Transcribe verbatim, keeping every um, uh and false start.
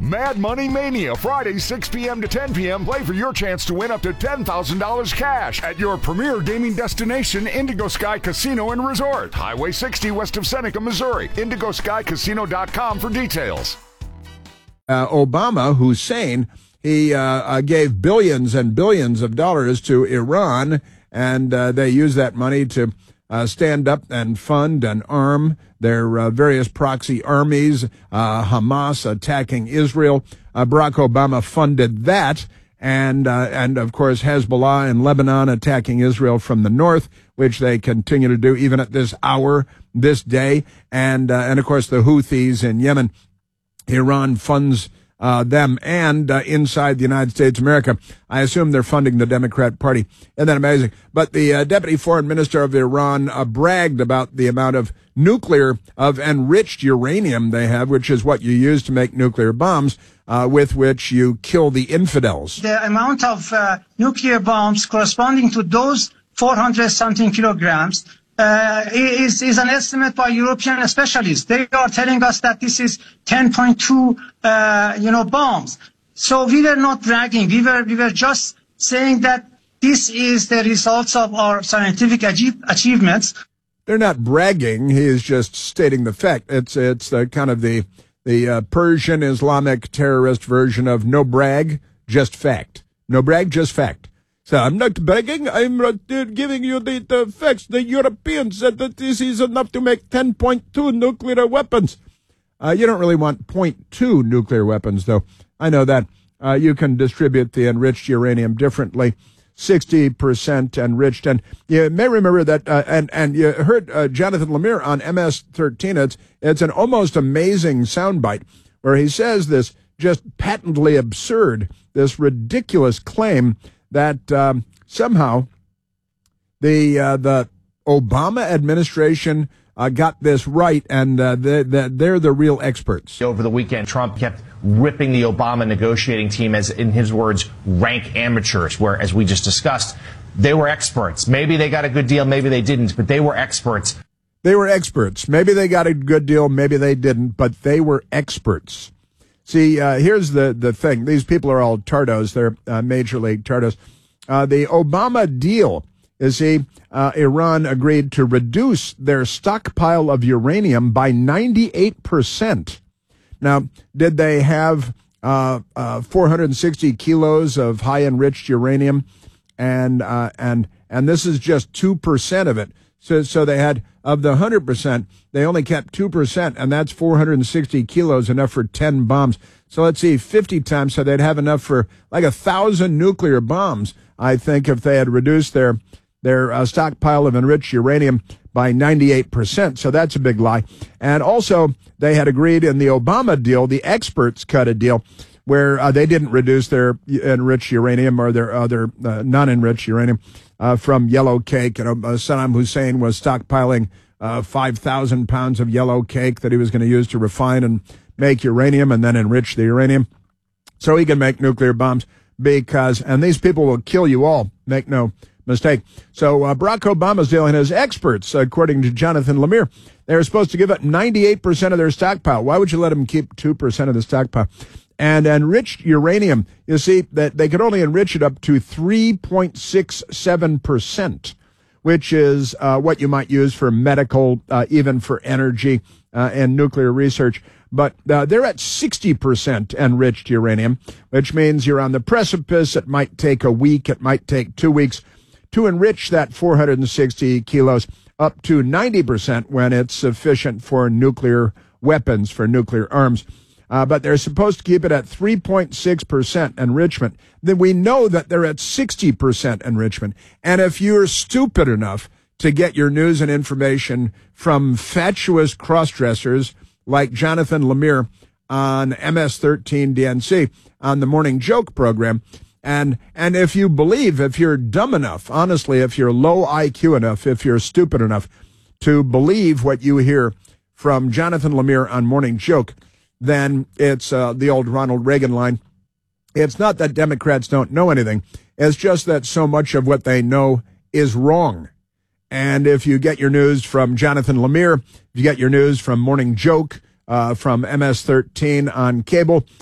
Mad Money Mania, Friday, six p.m. to ten p.m. Play for your chance to win up to ten thousand dollars cash at your premier gaming destination, Indigo Sky Casino and Resort. Highway sixty west of Seneca, Missouri. indigo sky casino dot com for details. Uh, Obama, Hussein, he uh, uh, gave billions and billions of dollars to Iran, and uh, they used that money to uh, stand up and fund and arm their uh, various proxy armies, uh, Hamas attacking Israel. Uh, Barack Obama funded that, and uh, and of course Hezbollah in Lebanon attacking Israel from the north, which they continue to do even at this hour, this day, and uh, and of course the Houthis in Yemen. Iran funds uh, them, and uh, inside the United States of America, I assume they're funding the Democrat Party. Isn't that amazing? But the uh, deputy foreign minister of Iran uh, bragged about the amount of nuclear, of enriched uranium they have, which is what you use to make nuclear bombs, uh, with which you kill the infidels. The amount of uh, nuclear bombs corresponding to those four hundred something kilograms uh, is, is an estimate by European specialists. They are telling us that this is ten point two, uh, you know, bombs. So we were not bragging. We were, we were just saying that this is the results of our scientific achieve, achievements. They're not bragging. He is just stating the fact. It's it's uh, kind of the the uh, Persian Islamic terrorist version of no brag, just fact. No brag, just fact. So I'm not bragging. I'm uh, giving you the, the facts. The Europeans said that this is enough to make ten point two nuclear weapons. Uh, you don't really want zero point two nuclear weapons, though. I know that. Uh, you can distribute the enriched uranium differently. sixty percent enriched. And you may remember that, uh, and, and you heard uh, Jonathan Lemire on M S thirteen. It's, it's an almost amazing soundbite where he says this just patently absurd, this ridiculous claim that um, somehow the uh, the Obama administration uh, got this right, and uh, they, they, they're the real experts. Over the weekend, Trump kept ripping the Obama negotiating team as, in his words, rank amateurs, where, as we just discussed, they were experts. Maybe they got a good deal, maybe they didn't, but they were experts. They were experts. Maybe they got a good deal, maybe they didn't, but they were experts. See, uh, here's the, the thing. These people are all tardos. They're uh, major league tardos. Uh, the Obama deal, you see, uh, Iran agreed to reduce their stockpile of uranium by ninety-eight percent. Now, did they have uh, uh, four hundred sixty kilos of high enriched uranium? And uh, and and this is just two percent of it. So so they had, of the one hundred percent, they only kept two percent, and that's four hundred sixty kilos, enough for ten bombs. So let's see, fifty times, so they'd have enough for like a thousand nuclear bombs, I think, if they had reduced their their uh, stockpile of enriched uranium by ninety-eight percent. So that's a big lie. And also, they had agreed in the Obama deal, the experts cut a deal where uh, they didn't reduce their enriched uranium or their other uh, non-enriched uranium uh, from yellow cake. You know, uh, Saddam Hussein was stockpiling uh, five thousand pounds of yellow cake that he was going to use to refine and make uranium and then enrich the uranium so he can make nuclear bombs, because, and these people will kill you all, make no mistake. So uh, Barack Obama's deal, and his experts, according to Jonathan Lemire, they were supposed to give up ninety-eight percent of their stockpile. Why would you let them keep two percent of the stockpile? And enriched uranium, you see, that they could only enrich it up to three point six seven percent, which is uh, what you might use for medical, uh, even for energy uh, and nuclear research. But uh, they're at sixty percent enriched uranium, which means you're on the precipice. It might take a week. It might take two weeks to enrich that four hundred sixty kilos up to ninety percent when it's sufficient for nuclear weapons, for nuclear arms. Uh, but they're supposed to keep it at three point six percent enrichment. Then we know that they're at sixty percent enrichment. And if you're stupid enough to get your news and information from fatuous cross-dressers like Jonathan Lemire on M S thirteen D N C on the Morning Joke program, and and if you believe, if you're dumb enough, honestly, if you're low I Q enough, if you're stupid enough to believe what you hear from Jonathan Lemire on Morning Joke, then it's uh, the old Ronald Reagan line. It's not that Democrats don't know anything. It's just that so much of what they know is wrong. And if you get your news from Jonathan Lemire, if you get your news from Morning Joke, uh, from M S thirteen on cable,